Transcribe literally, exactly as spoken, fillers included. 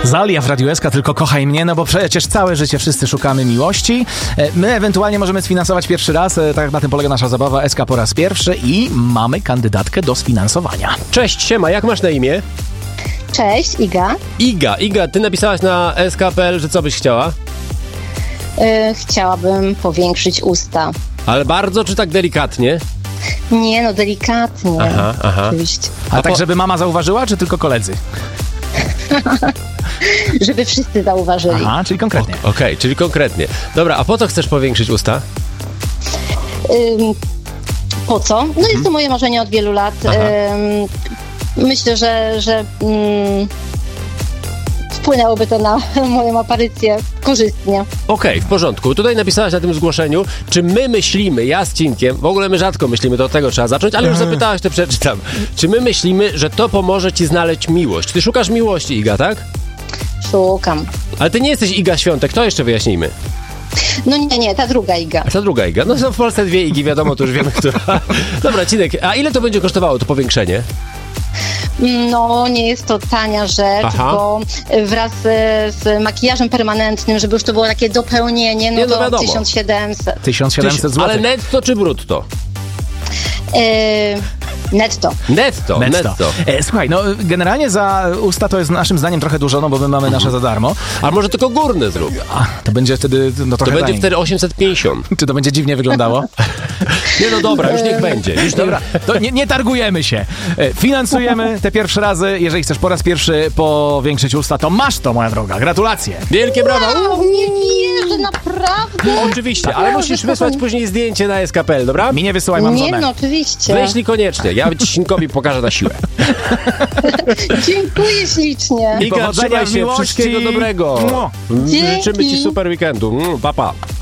Zalia w Radiu S K, tylko kochaj mnie, no bo przecież całe życie wszyscy szukamy miłości. My ewentualnie możemy sfinansować pierwszy raz, tak na tym polega nasza zabawa S K po raz pierwszy i mamy kandydatkę do sfinansowania. Cześć, siema, jak masz na imię? Cześć, Iga. Iga, Iga, ty napisałaś na S K kropka P L, że co byś chciała? Yy, chciałabym powiększyć usta. Ale bardzo czy tak delikatnie? Nie, no delikatnie. Aha, aha. Oczywiście. A, A tak, po... żeby mama zauważyła, czy tylko koledzy? Żeby wszyscy zauważyli. Aha, czyli konkretnie. Okej, okay, czyli konkretnie. Dobra, a po co chcesz powiększyć usta? Ym, po co? No jest to moje marzenie od wielu lat. Ym, myślę, że, że ym, wpłynęłoby to na moją aparycję korzystnie. Okej, okay, w porządku. Tutaj napisałaś na tym zgłoszeniu, czy my myślimy, ja z Cinkiem, w ogóle my rzadko myślimy, to od tego trzeba zacząć, ale już zapytałaś, to przeczytam. Czy my myślimy, że to pomoże ci znaleźć miłość? Ty szukasz miłości, Iga, tak? Szukam. Ale ty nie jesteś Iga Świątek, to jeszcze wyjaśnijmy. No nie, nie, ta druga Iga. A ta druga Iga? No są w Polsce dwie Igi, wiadomo, to już wiemy, która. Dobra, Cinek, a ile to będzie kosztowało, to powiększenie? No, nie jest to tania rzecz, Aha. bo wraz z, z makijażem permanentnym, żeby już to było takie dopełnienie, no Nie, no to wiadomo. tysiąc siedemset. tysiąc siedemset złotych. Ale netto czy brutto? Yy, netto. Netto, netto. netto. E, słuchaj, no generalnie za usta to jest naszym zdaniem trochę dużo, no bo my mamy nasze za darmo. A może tylko górne zrób? A, to będzie wtedy no, To trochę będzie taniej. wtedy osiemset pięćdziesiąt. Czy to będzie dziwnie wyglądało? Nie, no dobra, już niech będzie. Już Dobra, to nie, nie targujemy się. E, Finansujemy te pierwsze razy. Jeżeli chcesz po raz pierwszy powiększyć usta, to masz to, moja droga. Gratulacje. Wielkie brawa! Wow, nie wierzę, naprawdę. Oczywiście, ale musisz wysłać później zdjęcie na S K kropka P L, dobra? Mi nie wysyłaj, mam Nie, żonę. no oczywiście. Wyślij koniecznie, ja Cinkowi pokażę na siłę. Dziękuję ślicznie. Iga, powodzenia trzymaj w się, miłości. wszystkiego dobrego. Mua. Życzymy Dzięki. ci super weekendu. Mm, pa, pa.